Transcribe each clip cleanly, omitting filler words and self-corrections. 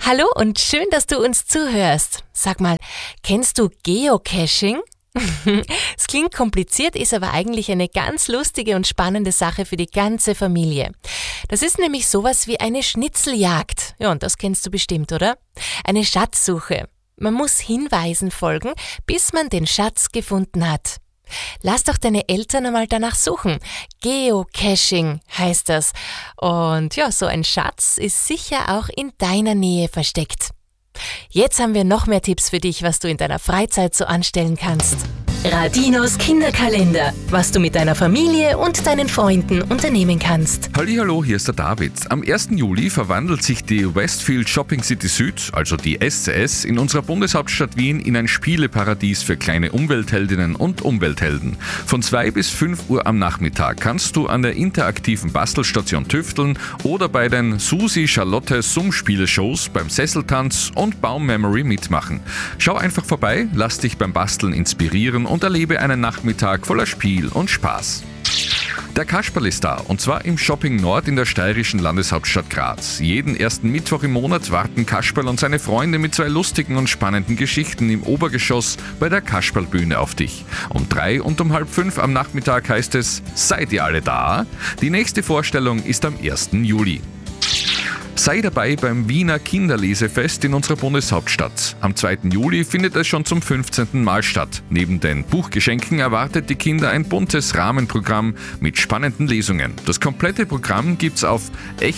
Hallo und schön, dass du uns zuhörst. Sag mal, kennst du Geocaching? Es klingt kompliziert, ist aber eigentlich eine ganz lustige und spannende Sache für die ganze Familie. Das ist nämlich sowas wie eine Schnitzeljagd. Ja, und das kennst du bestimmt, oder? Eine Schatzsuche. Man muss Hinweisen folgen, bis man den Schatz gefunden hat. Lass doch deine Eltern einmal danach suchen. Geocaching heißt das. Und ja, so ein Schatz ist sicher auch in deiner Nähe versteckt. Jetzt haben wir noch mehr Tipps für dich, was du in deiner Freizeit so anstellen kannst. Radinos Kinderkalender, was du mit deiner Familie und deinen Freunden unternehmen kannst. Hallihallo, hier ist der David. Am 1. Juli verwandelt sich die Westfield Shopping City Süd, also die SCS, in unserer Bundeshauptstadt Wien in ein Spieleparadies für kleine Umweltheldinnen und Umwelthelden. Von 2 bis 5 Uhr am Nachmittag kannst du an der interaktiven Bastelstation tüfteln oder bei den Susi-Charlotte-Summ-Spiele-Shows beim Sesseltanz und Baum-Memory mitmachen. Schau einfach vorbei, lass dich beim Basteln inspirieren und erlebe einen Nachmittag voller Spiel und Spaß. Der Kasperl ist da, und zwar im Shopping Nord in der steirischen Landeshauptstadt Graz. Jeden ersten Mittwoch im Monat warten Kasperl und seine Freunde mit 2 lustigen und spannenden Geschichten im Obergeschoss bei der Kasperlbühne auf dich. Um 3 und um 4:30 am Nachmittag heißt es, seid ihr alle da? Die nächste Vorstellung ist am 1. Juli. Sei dabei beim Wiener Kinderlesefest in unserer Bundeshauptstadt. Am 2. Juli findet es schon zum 15. Mal statt. Neben den Buchgeschenken erwartet die Kinder ein buntes Rahmenprogramm mit spannenden Lesungen. Das komplette Programm gibt's auf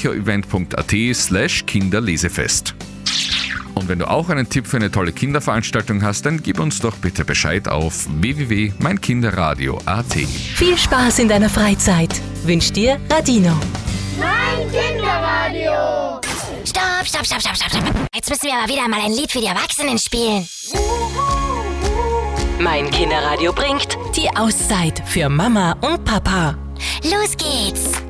echoevent.at/Kinderlesefest. Und wenn du auch einen Tipp für eine tolle Kinderveranstaltung hast, dann gib uns doch bitte Bescheid auf www.meinkinderradio.at. Viel Spaß in deiner Freizeit. Wünscht dir Radino. Mein Kinderradio! Stopp, stopp, stopp, stopp, stopp, stopp. Jetzt müssen wir aber wieder mal ein Lied für die Erwachsenen spielen. Mein Kinderradio bringt die Auszeit für Mama und Papa. Los geht's!